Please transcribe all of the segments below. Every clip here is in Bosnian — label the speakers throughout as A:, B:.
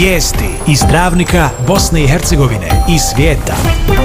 A: Vijesti iz Travnika, Bosne i Hercegovine i svijeta.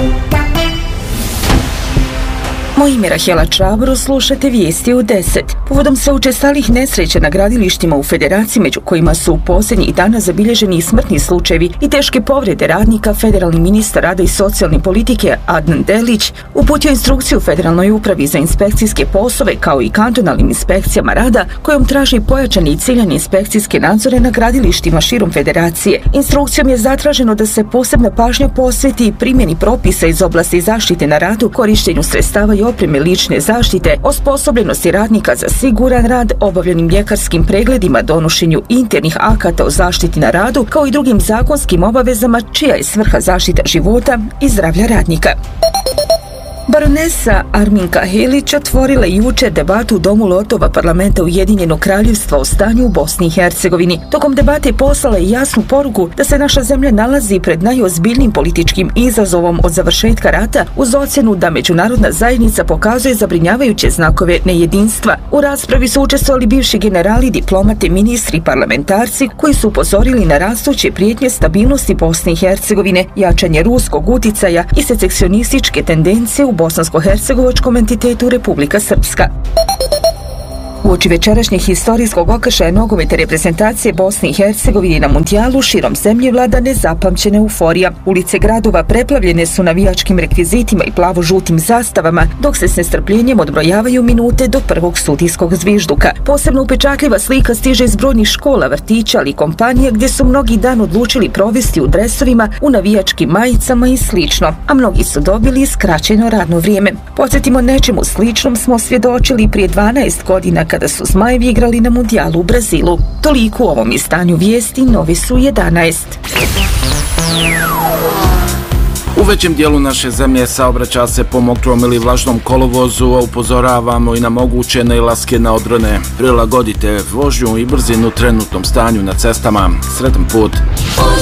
B: Moje ime je Rahela Čabro, slušate vijesti u 10. Povodom sve učestalih nesreća na gradilištima u Federaciji, među kojima su u posljednjih dana zabilježeni i smrtni slučajevi i teške povrede radnika, federalni ministar rada i socijalne politike Adnan Delić uputio instrukciju Federalnoj upravi za inspekcijske poslove kao i kantonalnim inspekcijama rada kojom traži pojačane i ciljane inspekcijske nadzore na gradilištima širom Federacije. Instrukcijom je zatraženo da se posebna pažnja posveti primjeni propisa iz oblasti zaštite na radu, korištenju sredstava i opreme lične zaštite, osposobljenosti radnika za siguran rad, obavljenim ljekarskim pregledima, donošenju internih akata o zaštiti na radu, kao i drugim zakonskim obavezama čija je svrha zaštita života i zdravlja radnika. Baronesa Arminka Helić otvorila jučer debatu u Domu lordova parlamenta Ujedinjenog kraljevstva o stanju u Bosni i Hercegovini. Tokom debate poslala je jasnu poruku da se naša zemlja nalazi pred najozbiljnijim političkim izazovom od završetka rata, uz ocjenu da međunarodna zajednica pokazuje zabrinjavajuće znakove nejedinstva. U raspravi su učestvovali bivši generali, diplomate, ministri i parlamentarci koji su upozorili na rastuće prijetnje stabilnosti Bosne i Hercegovine, jačanje ruskog uticaja i secesionističke tendencije u bosansko-hercegovačkom entitetu Republika Srpska. Uoči večerašnjeg historijskog okršaja nogometne reprezentacije Bosne i Hercegovine na mundijalu širom zemlje vlada nezapamćena euforija. Ulice gradova preplavljene su navijačkim rekvizitima i plavo-žutim zastavama, dok se s nestrpljenjem odbrojavaju minute do prvog sudijskog zvižduka. Posebno upečatljiva slika stiže iz brojnih škola, vrtića, ali i kompanija gdje su mnogi dan odlučili provesti u dresovima, u navijačkim majicama i slično, a mnogi su dobili skraćeno radno vrijeme. Podsjetimo, nečemu sličnom smo svjedočili prije 12 godina kada su Zmajevi igrali na mundijalu u Brazilu. Toliko u ovom izdanju vijesti, novi su 11.
C: U većem dijelu naše zemlje saobraća se po mokrom ili vlažnom kolovozu, a upozoravamo i na moguće nailaske na odrone. Prilagodite vožnju i brzinu trenutnom stanju na cestama. Sretan put!